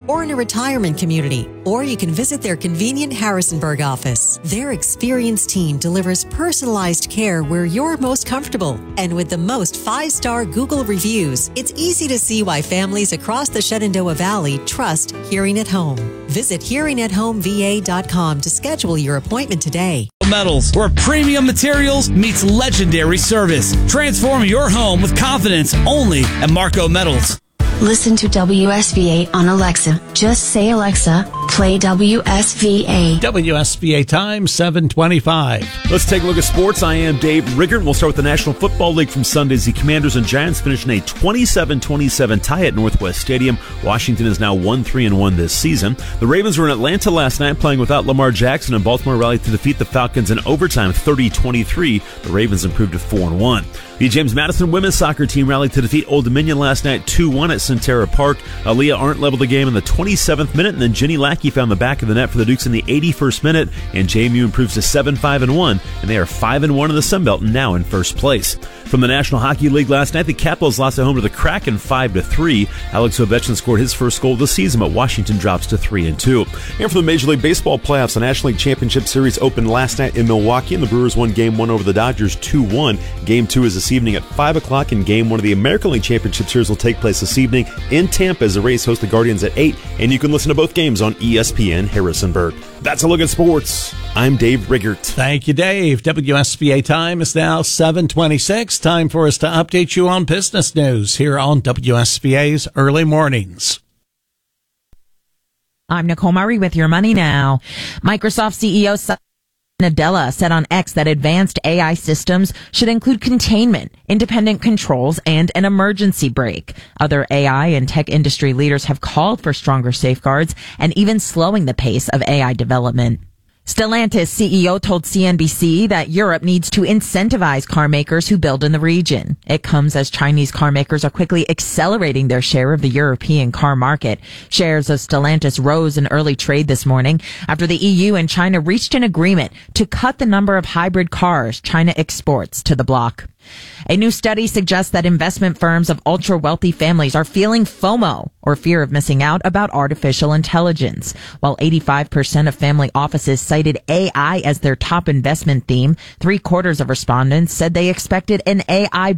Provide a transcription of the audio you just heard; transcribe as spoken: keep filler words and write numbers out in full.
or in a retirement community, or you can visit their convenient Harrisonburg office. Their experienced team delivers personalized care where you're most comfortable. And with the most five-star Google reviews, it's easy to see why families across the Shenandoah Valley trust Hearing at Home. Visit hearing at home v a dot com to schedule your appointment today. Metals, where premium materials meets legendary service. Transform your home with confidence only at Marco Metals. Listen to W S V A on Alexa. Just say, Alexa, play W S V A. W S V A time, seven twenty-five. Let's take a look at sports. I am Dave Riggert. We'll start with the National Football League from Sundays. The Commanders and Giants finished in a twenty-seven twenty-seven tie at Northwest Stadium. Washington is now one three and one this season. The Ravens were in Atlanta last night playing without Lamar Jackson, and Baltimore rallied to defeat the Falcons in overtime thirty twenty-three. The Ravens improved to four and one. The James Madison women's soccer team rallied to defeat Old Dominion last night two one at Centerra Park. Aaliyah Arndt leveled the game in the twenty-seventh minute, and then Jenny Lackey found the back of the net for the Dukes in the eighty-first minute, and J M U improves to seven five and one, and they are five and one in the Sun Belt and now in first place. From the National Hockey League last night, the Capitals lost at home to the Kraken five to three. Alex Ovechkin scored his first goal of the season, but Washington drops to three and two. And for the Major League Baseball playoffs, the National League Championship Series opened last night in Milwaukee, and the Brewers won Game one over the Dodgers two one. Game two is this evening at five o'clock, and Game one of the American League Championship Series will take place this evening in Tampa as the Rays host the Guardians at eight, and you can listen to both games on E S P N Harrisonburg. That's a look at sports. I'm Dave Riggert. Thank you, Dave. W S V A time is now seven twenty-six. Time for us to update you on business news here on W S V A's Early Mornings. I'm Nicole Murray with your Money Now. Microsoft C E O Satya Nadella said on X that advanced A I systems should include containment, independent controls, and an emergency brake. Other A I and tech industry leaders have called for stronger safeguards and even slowing the pace of A I development. Stellantis C E O told C N B C that Europe needs to incentivize car makers who build in the region. It comes as Chinese car makers are quickly accelerating their share of the European car market. Shares of Stellantis rose in early trade this morning after the E U and China reached an agreement to cut the number of hybrid cars China exports to the bloc. A new study suggests that investment firms of ultra-wealthy families are feeling FOMO, or fear of missing out, about artificial intelligence. While eighty-five percent of family offices cited A I as their top investment theme, three-quarters of respondents said they expected an A I